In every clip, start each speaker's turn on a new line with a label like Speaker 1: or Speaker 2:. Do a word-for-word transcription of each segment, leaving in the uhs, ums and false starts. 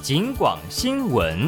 Speaker 1: 警广新闻。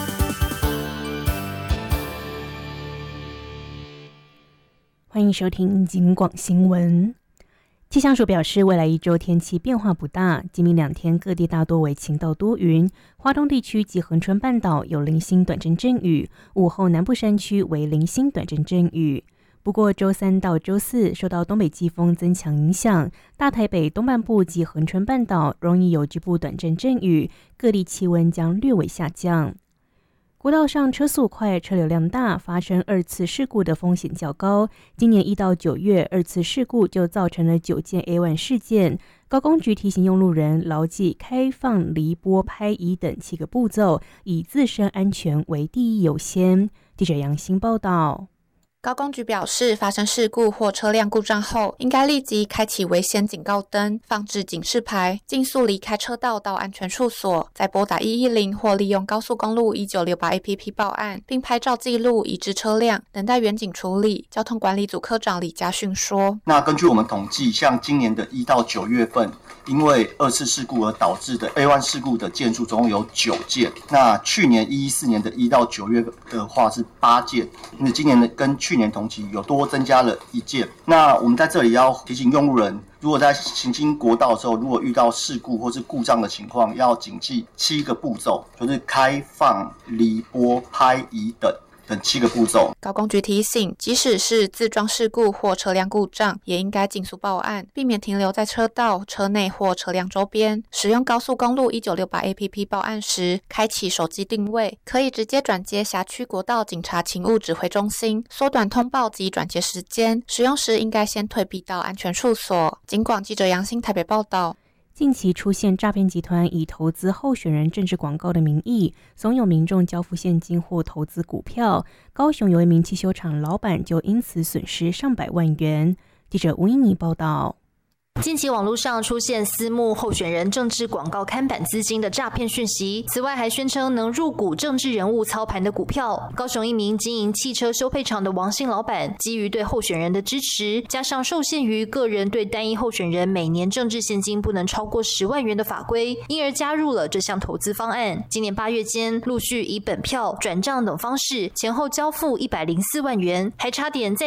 Speaker 2: 欢迎收听警广新闻。气象署表示，未来一周天气变化不大，今明两天各地大多为晴到多云，花东地区及恒春半岛有零星短阵阵雨，午后南部山区为零星短阵阵雨。不过周三到周四受到东北季风增强影响，大台北东半部及恒春半岛容易有局部短阵阵雨，各地气温将略微下降。国道上车速快、车流量大，发生二次事故的风险较高。今年一到九月，二次事故就造成了九件 A 一 事件。高公局提醒用路人牢记开放、离拨、拍移等七个步骤，以自身安全为第一优先。记者杨欣报道。
Speaker 3: 高公局表示，发生事故或车辆故障后，应该立即开启危险警告灯，放置警示牌，尽速离开车道到安全处所，再拨打一一零或利用高速公路一九六八 A P P 报案，并拍照记录移至车辆，等待员警处理。交通管理组科长李家训说：
Speaker 4: 那根据我们统计，像今年的一到九月份，因为二次事故而导致的 A 一 事故的件数总共有九件，那去年一四年的一到九月的话是八件，那今年的跟去年同期有多增加了一件。那我们在这里要提醒用路人，如果在行经国道的时候，如果遇到事故或是故障的情况，要谨记七个步骤，就是开放、离拨、拍移等等七个步骤。
Speaker 3: 高公局提醒，即使是自撞事故或车辆故障，也应该尽速报案，避免停留在车道、车内或车辆周边。使用高速公路一九六八 A P P 报案时，开启手机定位，可以直接转接辖区国道警察勤务指挥中心，缩短通报及转接时间。使用时应该先退避到安全处所。警广记者杨欣台北报道。
Speaker 2: 近期出现诈骗集团以投资候选人政治广告的名义，怂恿民众交付现金或投资股票。高雄有一名汽修厂老板就因此损失上百万元。记者吴英妮报道。
Speaker 5: 近期网络上出现私募候选人政治广告看板资金的诈骗讯息，此外还宣称能入股政治人物操盘的股票。高雄一名经营汽车修配厂的王姓老板，基于对候选人的支持，加上受限于个人对单一候选人每年政治现金不能超过十万元的法规，因而加入了这项投资方案。今年八月间，陆续以本票、转账等方式前后交付一百零四万元，还差点在